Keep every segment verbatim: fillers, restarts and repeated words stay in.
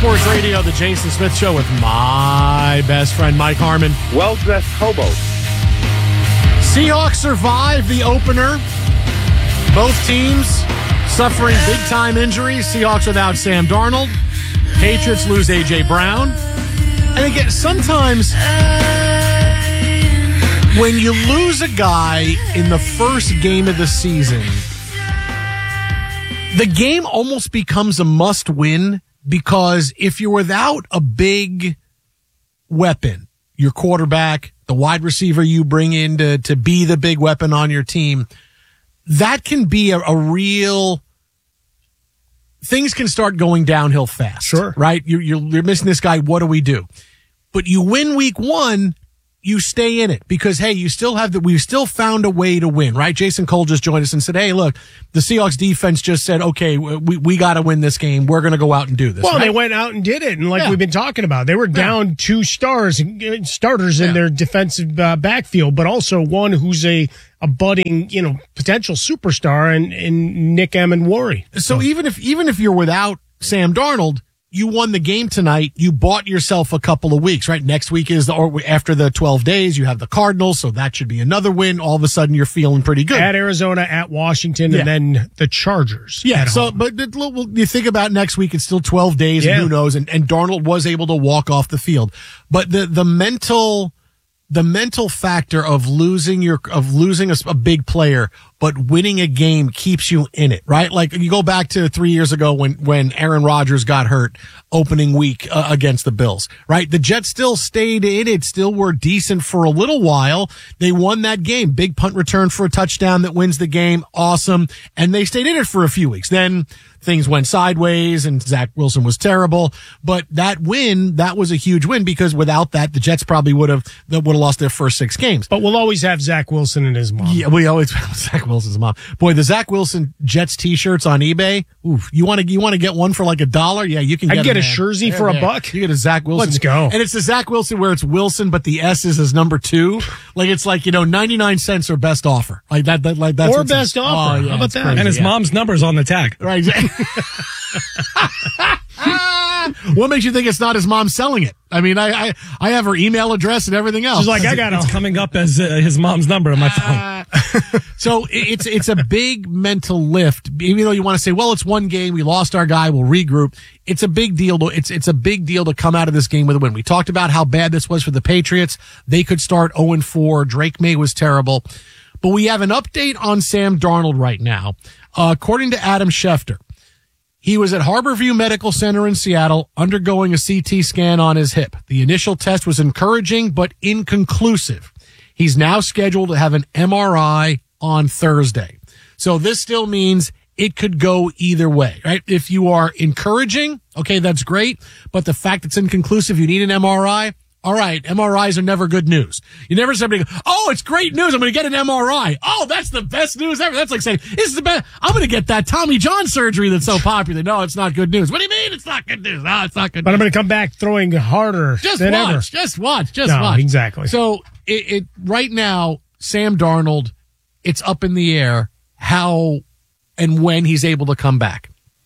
Sports Radio, the Jason Smith Show with my best friend, Mike Harmon. Well-dressed hobo. Seahawks survive the opener. Both teams suffering big-time injuries. Seahawks without Sam Darnold. Patriots lose A J. Brown. And again, sometimes when you lose a guy in the first game of the season, the game almost becomes a must-win, because if you're without a big weapon, your quarterback, the wide receiver you bring in to, to be the big weapon on your team, that can be a, a real... Things can start going downhill fast. Sure. Right? You're, you're, you're missing this guy. What do we do? But you win week one, you stay in it because, hey, you still have the, we've still found a way to win, right? Jason Cole just joined us and said, hey, look, the Seahawks defense just said, okay, we, we got to win this game. We're going to go out and do this. Well, right? they went out and did it. And like Yeah. we've been talking about, they were down yeah. two stars, starters in Yeah. their defensive uh, backfield, but also one who's a, a budding, you know, potential superstar in, in Nick Amenwari. So, so even if, even if you're without Sam Darnold, you won the game tonight. You bought yourself a couple of weeks, right? Next week is the, or after the twelve days, you have the Cardinals. So that should be another win. All of a sudden you're feeling pretty good. At Arizona, at Washington, Yeah. and then the Chargers. Yeah. at So, home. but it- well, you think about next week, it's still twelve days Yeah. and who knows? And, and Darnold was able to walk off the field, but the, the mental, the mental factor of losing your, of losing a, a big player, but winning a game keeps you in it, right? Like you go back to three years ago when, when Aaron Rodgers got hurt opening week uh, against the Bills, right? The Jets still stayed in it, still were decent for a little while. They won that game. Big punt return for a touchdown that wins the game. Awesome. And they stayed in it for a few weeks. Then things went sideways and Zach Wilson was terrible. But that win, that was a huge win because without that, the Jets probably would have, would have lost their first six games. But we'll always have Zach Wilson and his mom. Yeah, we always have Zach Wilson's mom. Boy, the Zach Wilson Jets t-shirts on eBay. Oof, you want to you want to get one for like a dollar? Yeah, you can I get get them, a man. jersey Yeah, for a yeah. buck. You get a Zach Wilson. Let's go. And it's the Zach Wilson where it's Wilson, but the S is his number two. Like it's like, you know, ninety-nine cents or best offer. Like that, that like that's Or what's best in- offer. Oh, yeah, How about it's that? crazy, And his yeah. mom's number's on the tag. Right. What makes you think it's not his mom selling it? I mean, I I, I have her email address and everything else. She's like, I got It's to. coming up as uh, his mom's number on my phone. So it's it's a big mental lift. Even though you want to say, well, it's one game, we lost our guy, we'll regroup. It's a big deal. To, it's it's a big deal to come out of this game with a win. We talked about how bad this was for the Patriots. They could start oh and four. Drake May was terrible. But we have an update on Sam Darnold right now. Uh, according to Adam Schefter, he was at Harborview Medical Center in Seattle undergoing a C T scan on his hip. The initial test was encouraging but inconclusive. He's now scheduled to have an M R I on Thursday. So this still means it could go either way, right? If you are encouraging, okay, that's great. But the fact it's inconclusive, you need an M R I. All right, M R Is are never good news. You never somebody go, oh, it's great news. I'm going to get an M R I. Oh, that's the best news ever. That's like saying, this is the best. I'm going to get that Tommy John surgery that's so popular. No, it's not good news. What do you mean it's not good news? No, it's not good But news. I'm going to come back throwing harder Just than watch. ever. Just watch. Just No, watch. exactly. So it, it right now, Sam Darnold, it's up in the air how and when he's able to come back.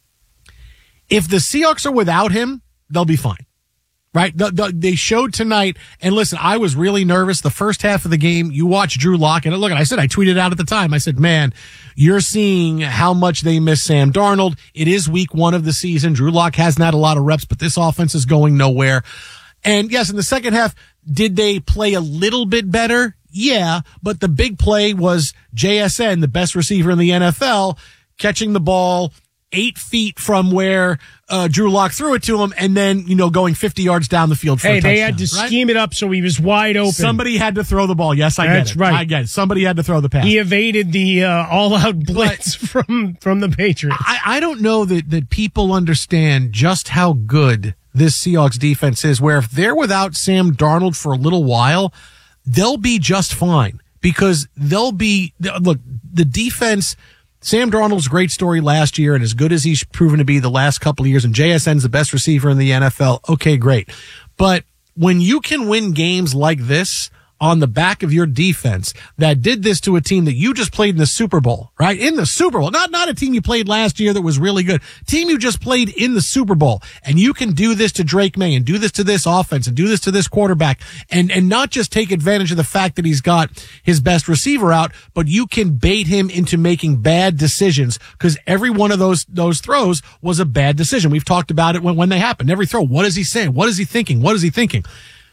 If the Seahawks are without him, they'll be fine. Right? The, the, they showed tonight, and listen, I was really nervous. The first half of the game, you watch Drew Lock, and look, I said, I tweeted out at the time, I said, man, you're seeing how much they miss Sam Darnold. It is week one of the season. Drew Lock hasn't had a lot of reps, but this offense is going nowhere. And yes, in the second half, did they play a little bit better? Yeah, but the big play was J S N, the best receiver in the N F L, catching the ball eight feet from where uh, Drew Lock threw it to him, and then, you know, going fifty yards down the field for Hey, a touchdown. they had to right? scheme it up so he was wide open. Somebody had to throw the ball. Yes, I That's get it. right. I get it. Somebody had to throw the pass. He evaded the uh, all-out blitz from, from the Patriots. I, I don't know that, that people understand just how good this Seahawks defense is, where if they're without Sam Darnold for a little while, they'll be just fine because they'll be, look, the defense, Sam Darnold's great story last year and as good as he's proven to be the last couple of years, and J S N's the best receiver in the N F L. Okay, great. But when you can win games like this on the back of your defense that did this to a team that you just played in the Super Bowl, right? In the Super Bowl. Not, not a team you played last year that was really good. Team you just played in the Super Bowl. And you can do this to Drake May and do this to this offense and do this to this quarterback and, and not just take advantage of the fact that he's got his best receiver out, but you can bait him into making bad decisions because every one of those, those throws was a bad decision. We've talked about it when, when they happened. Every throw. What is he saying? What is he thinking? What is he thinking?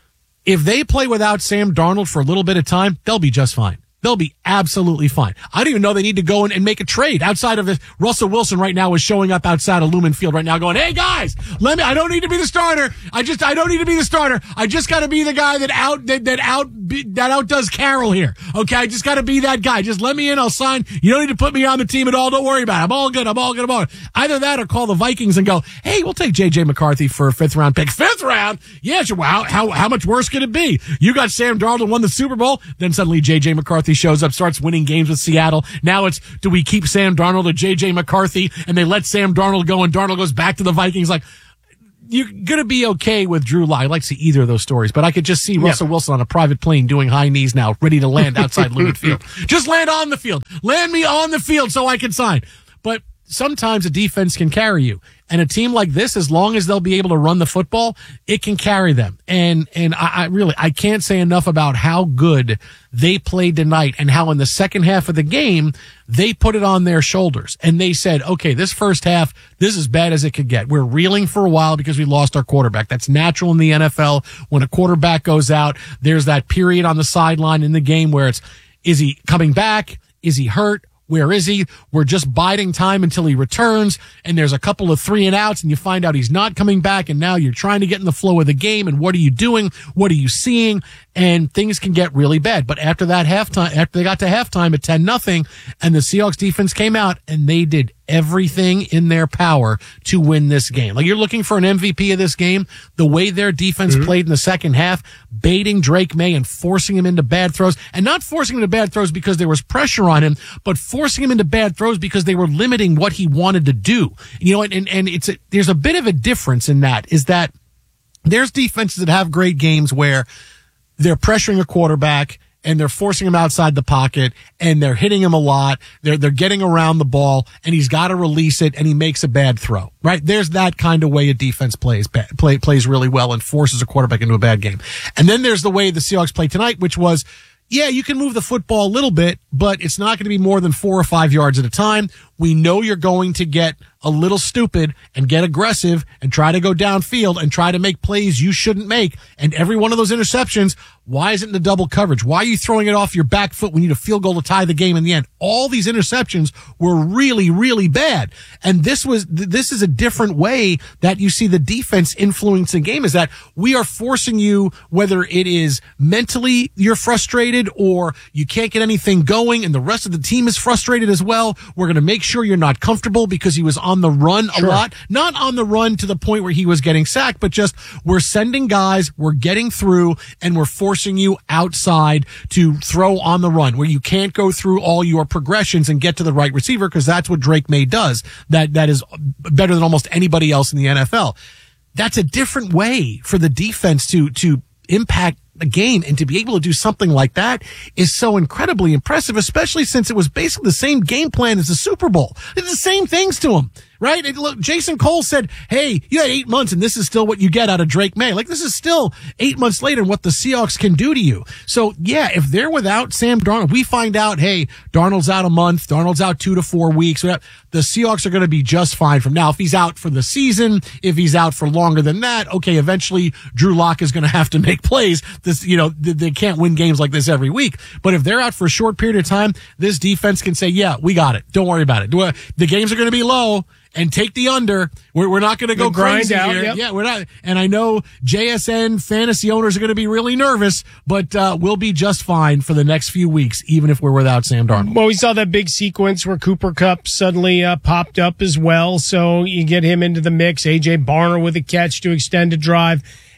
If they play without Sam Darnold for a little bit of time, they'll be just fine. They'll be absolutely fine. I don't even know they need to go in and make a trade outside of it. Russell Wilson right now is showing up outside of Lumen Field right now going, hey guys, let me, I don't need to be the starter. I just, I don't need to be the starter. I just got to be the guy that out, that, that out, that outdoes Carroll here. Okay. I just got to be that guy. Just let me in. I'll sign. You don't need to put me on the team at all. Don't worry about it. I'm all good. I'm all good. I'm all good. Either that or call the Vikings and go, hey, we'll take J J McCarthy for a fifth round pick. Fifth round? Yeah. Sure. Wow. How, how much worse could it be? You got Sam Darnold won the Super Bowl. Then suddenly J J McCarthy shows up, starts winning games with Seattle. Now it's, do we keep Sam Darnold or J J McCarthy? And they let Sam Darnold go and Darnold goes back to the Vikings. Like, you're going to be okay with Drew Lock. I'd like to see either of those stories, but I could just see Russell Yeah. Wilson on a private plane doing high knees now, ready to land outside Lumen Field. Just land on the field. Land me on the field so I can sign. But sometimes a defense can carry you. And a team like this, as long as they'll be able to run the football, it can carry them. And, and I, I really, I can't say enough about how good they played tonight and how in the second half of the game, they put it on their shoulders and they said, okay, this first half, this is as bad as it could get. We're reeling for a while because we lost our quarterback. That's natural in the N F L. When a quarterback goes out, there's that period on the sideline in the game where it's, is he coming back? Is he hurt? Where is he? We're just biding time until he returns, and there's a couple of three and outs, and you find out he's not coming back, and now you're trying to get in the flow of the game, and what are you doing? What are you seeing? And things can get really bad. But after that halftime, after they got to halftime at ten nothing, and the Seahawks defense came out, and they did everything in their power to win this game. Like, you're looking for an M V P of this game, the way their defense mm-hmm. played in the second half, baiting Drake May and forcing him into bad throws, and not forcing him into bad throws because there was pressure on him, but forcing him into bad throws because they were limiting what he wanted to do. You know, and, and it's a, there's a bit of a difference in that, is that there's defenses that have great games where they're pressuring a quarterback and they're forcing him outside the pocket and they're hitting him a lot. They're, they're getting around the ball and he's got to release it and he makes a bad throw, right? There's that kind of way a defense plays, play, plays really well and forces a quarterback into a bad game. And then there's the way the Seahawks played tonight, which was, yeah, you can move the football a little bit, but it's not going to be more than four or five yards at a time. We know you're going to get a little stupid and get aggressive and try to go downfield and try to make plays you shouldn't make. And every one of those interceptions, why isn't it in the double coverage? Why are you throwing it off your back foot when you need a field goal to tie the game in the end? All these interceptions were really, really bad. And this was, this is a different way that you see the defense influencing the game, is that we are forcing you, whether it is mentally you're frustrated or you can't get anything going and the rest of the team is frustrated as well. We're going to make sure you're not comfortable because he was on the run a Sure. lot, not on the run to the point where he was getting sacked, but just we're sending guys, we're getting through, and we're forcing you outside to throw on the run where you can't go through all your progressions and get to the right receiver, because that's what Drake May does. That, that is better than almost anybody else in the N F L. That's a different way for the defense to, to impact a game, and to be able to do something like that is so incredibly impressive, especially since it was basically the same game plan as the Super Bowl. It's the same things to him, right? And look, Jason Cole said, hey, you had eight months and this is still what you get out of Drake May. Like, this is still eight months later and what the Seahawks can do to you. So yeah, if they're without Sam Darnold, we find out, hey, Darnold's out a month, Darnold's out two to four weeks, whatever, the Seahawks are going to be just fine from now. If he's out for the season, if he's out for longer than that, okay, eventually Drew Lock is going to have to make plays. This, you know, they can't win games like this every week. But if they're out for a short period of time, this defense can say, yeah, we got it. Don't worry about it. The games are going to be low, and take the under. We're, we're not going to go grind crazy out, here. yep. Yeah, we're not. And I know J S N fantasy owners are going to be really nervous, but uh, we'll be just fine for the next few weeks, even if we're without Sam Darnold. Well, we saw that big sequence where Cooper Kupp suddenly uh, popped up as well, so you get him into the mix. A J Barner with a catch to extend a drive.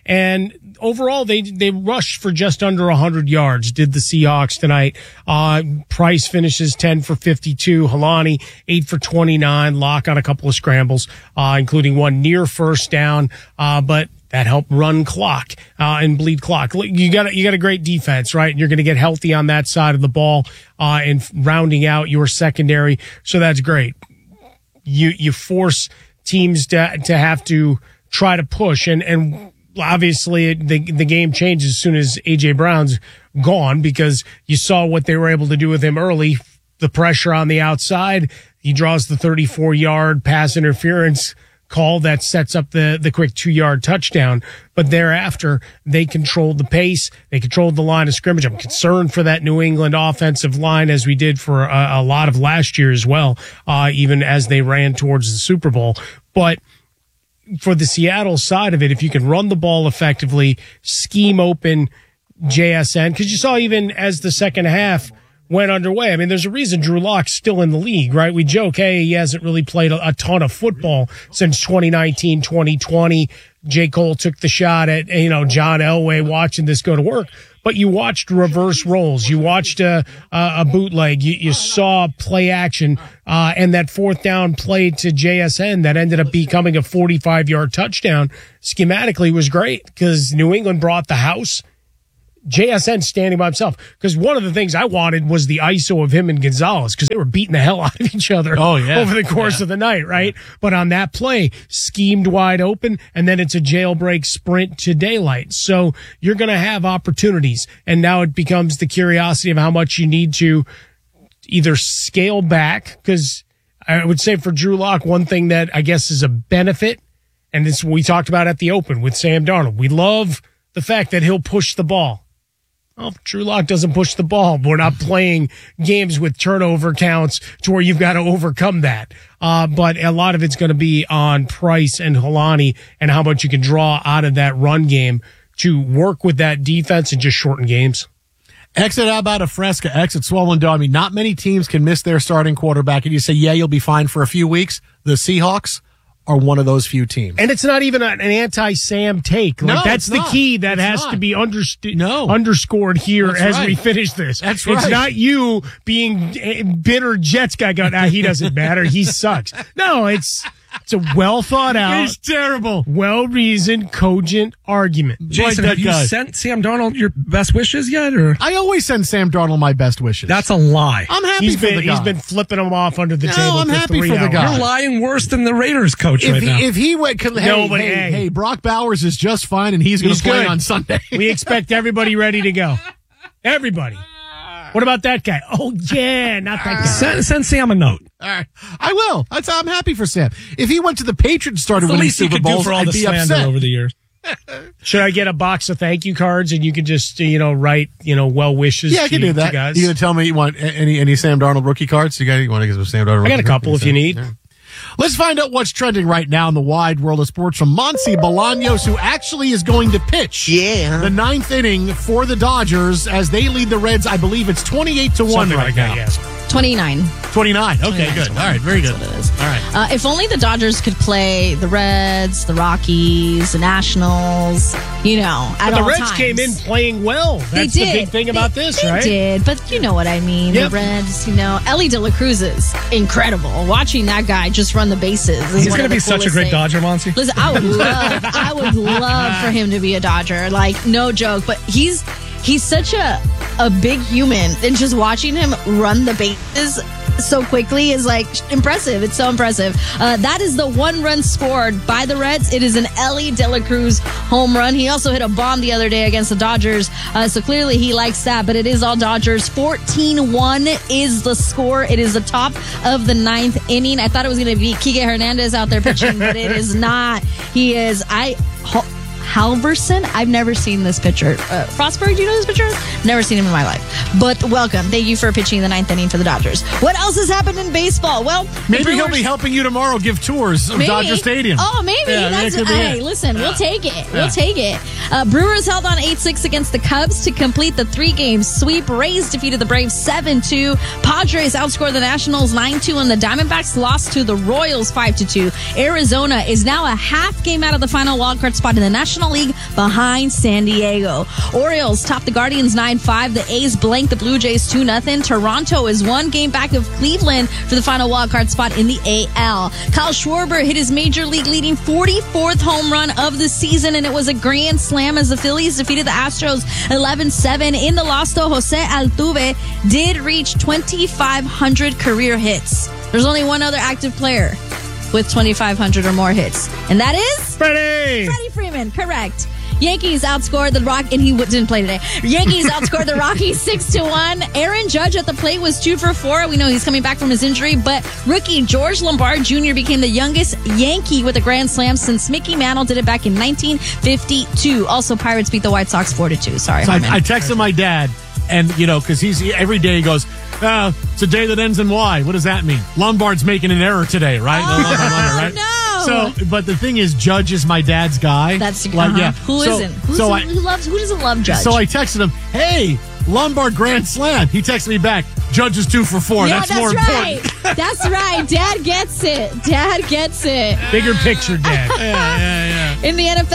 And overall, they they rushed for just under one hundred yards, did the Seahawks tonight. Uh, Price finishes ten for fifty-two. Helani, eight for twenty-nine. Locke on a couple of scrambles, uh, including one near first down. Uh, but that helped run clock uh, and bleed clock. You got you got a great defense, right? You're going to get healthy on that side of the ball uh, and rounding out your secondary, so that's great. You you force teams to to have to try to push, and and obviously the the game changes as soon as A J Brown's gone, because you saw what they were able to do with him early. The pressure on the outside, he draws the thirty-four yard pass interference call that sets up the, the quick two-yard touchdown. But thereafter, they controlled the pace. They controlled the line of scrimmage. I'm concerned for that New England offensive line, as we did for a, a lot of last year as well, uh, even as they ran towards the Super Bowl. But for the Seattle side of it, if you can run the ball effectively, scheme open J S N, because you saw even as the second half went underway. I mean, there's a reason Drew Lock's still in the league, right? We joke, hey, he hasn't really played a, a ton of football since twenty nineteen, twenty twenty. J. Cole took the shot at, you know, John Elway watching this go to work. But you watched reverse rolls. You watched a, a, a bootleg. You, you saw play action. Uh, and that fourth down play to J S N that ended up becoming a forty-five yard touchdown schematically was great, because New England brought the house. J S N standing by himself, because one of the things I wanted was the I S O of him and Gonzalez, because they were beating the hell out of each other oh, yeah. over the course yeah. of the night, right? Yeah. But on that play, schemed wide open, and then it's a jailbreak sprint to daylight. So you're going to have opportunities, and now it becomes the curiosity of how much you need to either scale back, because I would say for Drew Lock, one thing that I guess is a benefit, and it's what we talked about at the Open with Sam Darnold. We love the fact that he'll push the ball. Well, if Drew Lock doesn't push the ball, we're not playing games with turnover counts to where you've got to overcome that. Uh, but a lot of it's going to be on Price and Helani and how much you can draw out of that run game to work with that defense and just shorten games. Exit out about a Fresca, exit Swollen Dome. I mean, not many teams can miss their starting quarterback, and you say, yeah, you'll be fine for a few weeks. The Seahawks are one of those few teams. And it's not even an anti-Sam take. Like, no, that's the not. key that it's has not. to be underst- no. underscored here that's as right. we finish this. That's It's right. not you being bitter Jets guy going, ah, he doesn't matter. He sucks. No, it's it's a well thought out, He's terrible, well reasoned, cogent argument. Jason, Like have you guy. sent Sam Darnold your best wishes yet? Or I always send Sam Darnold my best wishes. that's a lie. I'm happy He's for been the guy. he's been flipping them off under the No, table I'm for happy three for the hours. guy. You're lying worse than the Raiders coach if right he, now. if he went, hey, No, but hey, hey. hey, Brock Bowers is just fine, and he's going He's to play good. on Sunday. We expect everybody ready to go. Everybody. What about that guy? Oh, yeah, not that guy. send, send Sam a note. All right, I will. That's, I'm happy for Sam. If he went to the Patriots, started It's the winning least you Super could do Bowls, for all I'd the be slander upset. over the years. Should I get a box of thank you cards and you can just, you know, write, you know, well wishes Yeah, I to, can do to that. guys? You gonna tell me you want any any Sam Darnold rookie cards? You got you want to get some Sam Darnold? I rookie got a couple cards? if you need. Yeah. Let's find out what's trending right now in the wide world of sports from Monty Bolaños, who actually is going to pitch Yeah. the ninth inning for the Dodgers as they lead the Reds. I believe it's twenty-eight to one Something right like now. that, yes. twenty-nine. twenty-nine. Okay, good. All right, very good. That's what it is. All right. Uh, if only the Dodgers could play the Reds, the Rockies, the Nationals, you know, at But the all Reds times. came in playing well. That's They the did. big thing They- about this, they right? did, but you know what I mean. Yep. The Reds, you know, Ellie De La Cruz is incredible. Watching that guy just run the bases is He's one going of to the be such a coolest great things. Dodger, Monty. Listen, I would love, I would love for him to be a Dodger. Like, no joke. But he's he's such a a big human, and just watching him run the bases so quickly is like impressive. It's so impressive. Uh, that is the one run scored by the Reds. It is an Ellie De La Cruz home run. He also hit a bomb the other day against the Dodgers, uh, so clearly he likes that. But it is all Dodgers. fourteen one is the score. It is the top of the ninth inning. I thought it was going to be Kike Hernandez out there pitching, but it is not. He is I. Ho- Halverson. I've never seen this pitcher. Uh, Frostberg, do you know this pitcher? Never seen him in my life. But welcome. Thank you for pitching the ninth inning for the Dodgers. What else has happened in baseball? Well, Maybe the he'll Brewers- be helping you tomorrow give tours of Maybe. Dodger Stadium. Oh, maybe. Yeah, That's, that could be hey, it. listen, we'll take it. Yeah. We'll take it. Uh, Brewers held on eight six against the Cubs to complete the three-game sweep. Rays defeated the Braves seven two. Padres outscored the Nationals nine two, and the Diamondbacks lost to the Royals five to two. Arizona is now a half game out of the final wildcard spot in the National League behind San Diego. Orioles topped the Guardians nine five. The A's blanked the Blue Jays two nothing. Toronto is one game back of Cleveland for the final wildcard spot in the A L. Kyle Schwarber hit his major league leading forty-fourth home run of the season, and it was a grand slam as the Phillies defeated the Astros eleven seven. In the loss, though, Jose Altuve did reach twenty-five hundred career hits. There's only one other active player with twenty-five hundred or more hits, and that is Freddie! Freddie Freeman. Correct. Yankees outscored the Rock, and he w- didn't play today. Yankees outscored the Rockies six to one. Aaron Judge at the plate was two for four. We know he's coming back from his injury, but rookie George Lombard Junior became the youngest Yankee with a grand slam since Mickey Mantle did it back in nineteen fifty-two. Also, Pirates beat the White Sox four to two. Sorry, So I, Harmon. I texted my dad, and you know, because he's he, every day he goes, uh, "It's a day that ends in Y." What does that mean? Lombard's making an error today, right? Oh, no, Lombard, Lombard, right? no. So, but the thing is, Judge is my dad's guy. That's like, uh-huh. yeah. Who so, isn't? Who's, so who, I, who loves? Who doesn't love Judge? so I texted him, "Hey, Lombard grand slam." He texted me back, "Judge is two for four. yeah, that's, that's more right. important." That's right. Dad gets it. Dad gets it. Bigger picture, Dad. Yeah, yeah, yeah. In the N F L.